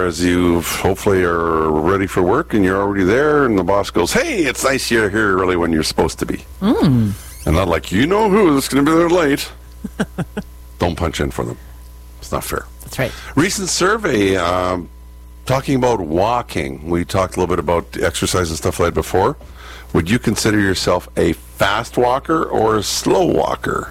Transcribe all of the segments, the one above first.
as you hopefully are ready for work and you're already there, and the boss goes, "Hey, it's nice you're here early when you're supposed to be." And not like, you know who's going to be there late. Don't punch in for them. It's not fair. That's right. Recent survey talking about walking. We talked a little bit about exercise and stuff like that before. Would you consider yourself a fast walker or a slow walker?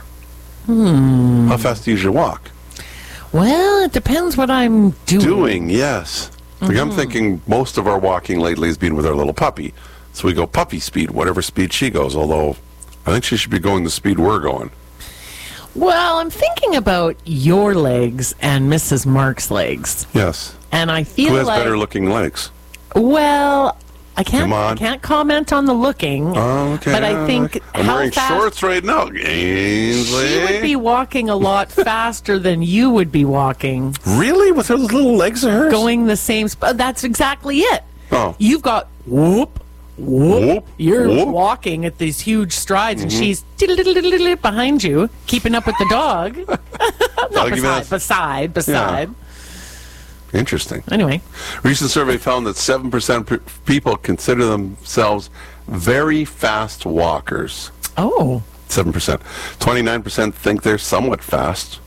How fast do you usually walk? Well, it depends what I'm doing. Yes. Like I'm thinking most of our walking lately has been with our little puppy. So we go puppy speed, whatever speed she goes, although I think she should be going the speed we're going. Well, I'm thinking about your legs and Mrs. Mark's legs. Yes. And I feel Who has like... better looking legs? Well, I Come on. can't comment on the looking. Oh, okay. But I think I'm how wearing fast shorts right now, Ainsley. she would be walking a lot faster than you would be walking. Really? With those little legs of hers? Going the same that's exactly it. Oh. You've got whoop. Whoop. You're Whoop. walking at these huge strides, and she's behind you, keeping up with the dog. Not beside. Yeah. Interesting. Anyway. Recent survey found that 7% of people consider themselves very fast walkers. Oh. 7%. 29% think they're somewhat fast.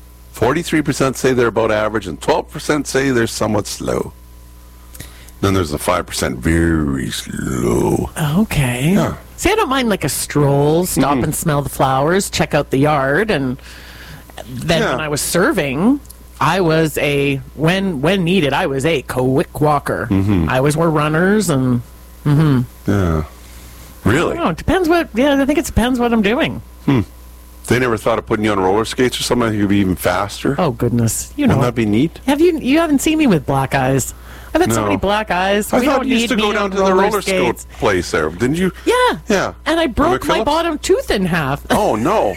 43% say they're about average, and 12% say they're somewhat slow. Then there's the 5% very slow. Okay. Yeah. See, I don't mind like a stroll, stop and smell the flowers, check out the yard, and then when I was serving, I was when needed, I was a quick walker. I was were runners and. Yeah. Really? No, it depends what. Yeah, I think it depends what I'm doing. They never thought of putting you on roller skates or something that you could be even faster? Oh goodness, you know. Wouldn't that be neat? You haven't seen me with black eyes. I've had so many black eyes. I thought you used to go down to the roller skate place there, didn't you? Yeah. Yeah. And I broke my bottom tooth in half. Oh, no.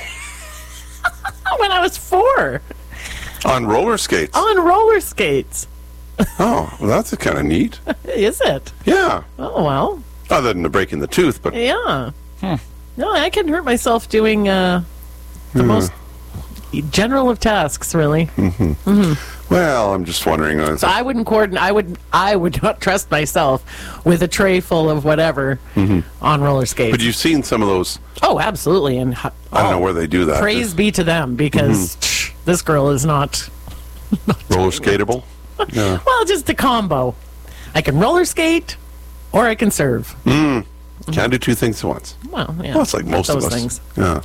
When I was 4. On roller skates? On roller skates. Oh, well, that's kind of neat. Is it? Yeah. Oh, well. Other than the breaking the tooth, but... Yeah. No, I can hurt myself doing the most general of tasks, really. Well, I'm just wondering. So I wouldn't coordinate. I would not trust myself with a tray full of whatever on roller skates. But you've seen some of those. Oh, absolutely. And I don't know where they do that. Praise be to them, because this girl is not roller skatable. Yeah. Well, just a combo. I can roller skate, or I can serve. Can't do two things at once. Well, yeah. Well, it's like most of those us. Things. Yeah.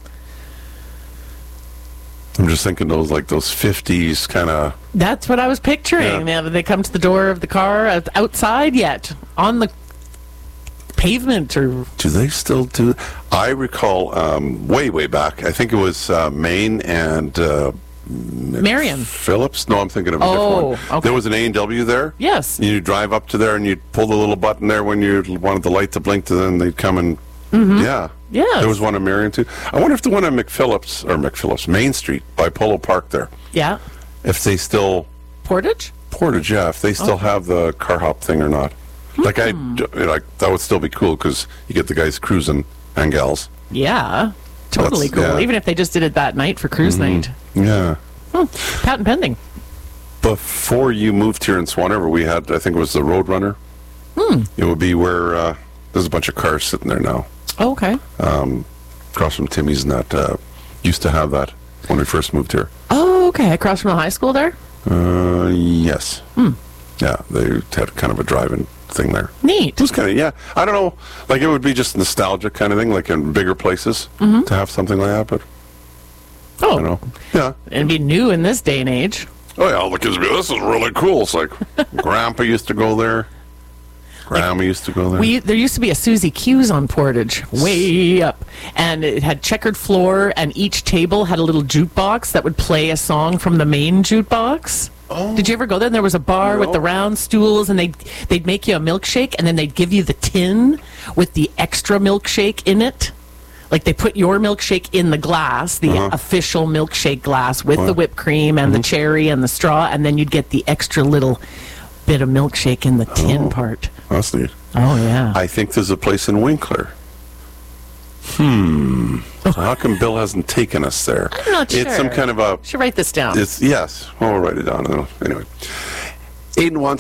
I'm just thinking those 50s kind of. That's what I was picturing. Yeah. They come to the door of the car outside yet on the pavement or. Do they still do? I recall way back. I think it was Maine and Marion Phillips. No, I'm thinking of a different one. Okay. There was an A&W there. Yes. And you drive up to there and you'd pull the little button there when you wanted the light to blink, to then they'd come and. Yeah. Yes. There was one in Marion too. I wonder if the one on McPhillips, Main Street by Polo Park there. Yeah. If they still. Portage, yeah. If they still have the car hop thing or not. That would still be cool because you get the guys cruising and gals. Yeah. Totally cool. Yeah. Even if they just did it that night for cruise night. Yeah. Patent pending. Before you moved here in Swan River, we had, I think it was the Roadrunner. It would be where there's a bunch of cars sitting there now. Oh, okay. Across from Timmy's, and that used to have that when we first moved here. Oh, okay. Across from the high school there? Yes. Yeah, they had kind of a drive-in thing there. Neat. It was kind of, yeah. I don't know, it would be just nostalgic kind of thing, like in bigger places to have something like that, but I don't know. Yeah. It'd be new in this day and age. Oh, yeah, the kids would be, this is really cool. It's like, Grandpa used to go there. Grandma used to go there. There used to be a Susie Q's on Portage, way up, and it had checkered floor, and each table had a little jukebox that would play a song from the main jukebox. Oh. Did you ever go there? And there was a bar with the round stools, and they'd make you a milkshake, and then they'd give you the tin with the extra milkshake in it. Like they put your milkshake in the glass, the official milkshake glass with the whipped cream and the cherry and the straw, and then you'd get the extra little bit of milkshake in the tin part. That's neat. Oh, yeah. I think there's a place in Winkler. So how come Bill hasn't taken us there? I'm not sure. It's some kind of a... Should write this down. Yes. Well, we'll write it down. Anyway. Aiden wants